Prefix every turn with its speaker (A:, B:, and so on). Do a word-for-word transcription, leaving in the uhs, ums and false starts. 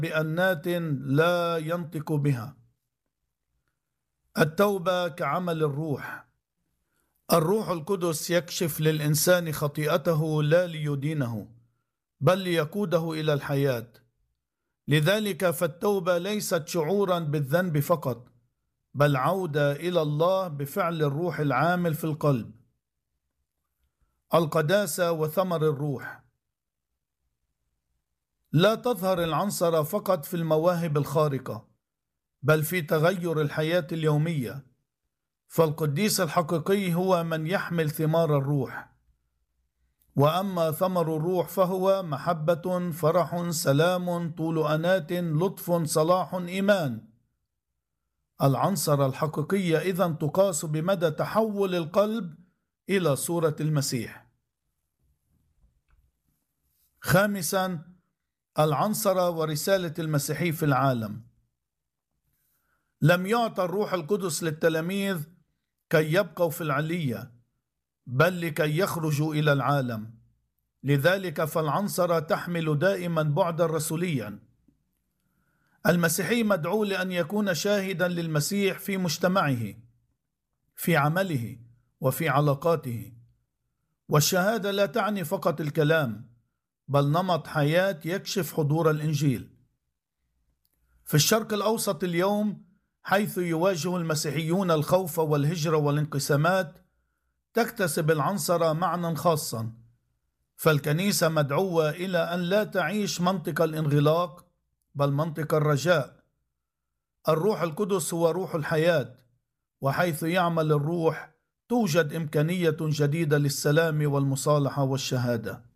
A: بأنات لا ينطق بها. التوبة كعمل الروح. الروح القدس يكشف للإنسان خطيئته لا ليدينه، بل ليقوده إلى الحياة. لذلك فالتوبة ليست شعورا بالذنب فقط، بل عودة إلى الله بفعل الروح العامل في القلب. القداسة وثمر الروح. لا تظهر العنصرة فقط في المواهب الخارقة، بل في تغير الحياة اليومية. فالقديس الحقيقي هو من يحمل ثمار الروح. وأما ثمر الروح فهو محبة، فرح، سلام، طول أنات، لطف، صلاح، إيمان. العنصرة الحقيقية إذن تقاس بمدى تحول القلب إلى صورة المسيح. خامسا، العنصرة ورسالة المسيحي في العالم. لم يعطى الروح القدس للتلاميذ كي يبقوا في العلية، بل لكي يخرجوا إلى العالم. لذلك فالعنصرة تحمل دائما بعدا رسوليا. المسيحي مدعو لأن يكون شاهدا للمسيح في مجتمعه، في عمله، وفي علاقاته. والشهادة لا تعني فقط الكلام، بل نمط حياة يكشف حضور الإنجيل. في الشرق الأوسط اليوم، حيث يواجه المسيحيون الخوف والهجرة والانقسامات، تكتسب العنصرة معنى خاصا. فالكنيسة مدعوة إلى أن لا تعيش منطق الانغلاق، بل منطق الرجاء. الروح القدس هو روح الحياة، وحيث يعمل الروح توجد إمكانية جديدة للسلام والمصالحة والشهادة.